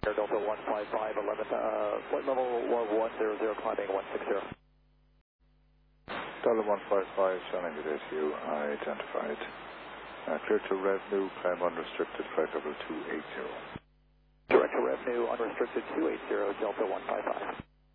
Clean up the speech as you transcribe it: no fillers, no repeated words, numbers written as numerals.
Delta 155, 11, flight level 100, climbing 160. Delta 155, Shannon, good day to you. Identified. Clear to revenue, climb unrestricted, flight level 280. Direct to revenue, unrestricted 280, Delta 155.